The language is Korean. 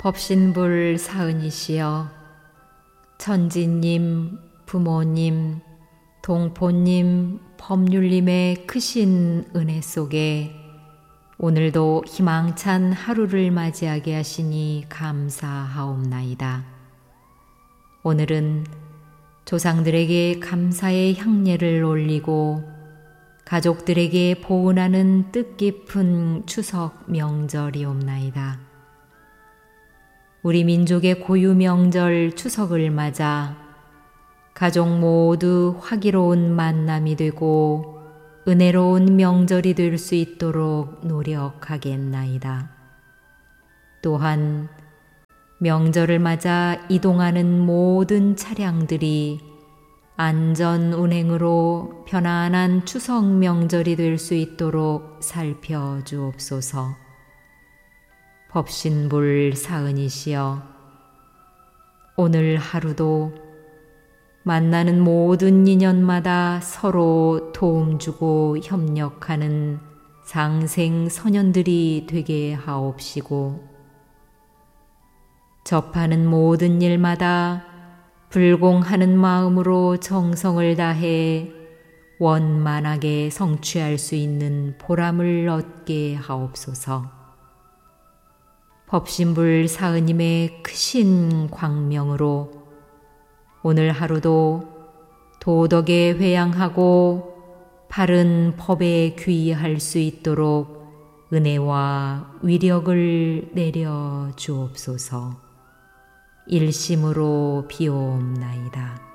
법신불 사은이시여, 천지님, 부모님, 동포님, 법률님의 크신 은혜 속에 오늘도 희망찬 하루를 맞이하게 하시니 감사하옵나이다. 오늘은 조상들에게 감사의 향례를 올리고 가족들에게 보은하는 뜻깊은 추석 명절이옵나이다. 우리 민족의 고유 명절 추석을 맞아 가족 모두 화기로운 만남이 되고 은혜로운 명절이 될 수 있도록 노력하겠나이다. 또한 명절을 맞아 이동하는 모든 차량들이 안전 운행으로 편안한 추석 명절이 될 수 있도록 살펴주옵소서. 법신불 사은이시여, 오늘 하루도 만나는 모든 인연마다 서로 도움 주고 협력하는 상생 선연들이 되게 하옵시고, 접하는 모든 일마다 불공하는 마음으로 정성을 다해 원만하게 성취할 수 있는 보람을 얻게 하옵소서. 법신불 사은님의 크신 광명으로 오늘 하루도 도덕에 회양하고 바른 법에 귀의할 수 있도록 은혜와 위력을 내려 주옵소서. 일심으로 비옵나이다.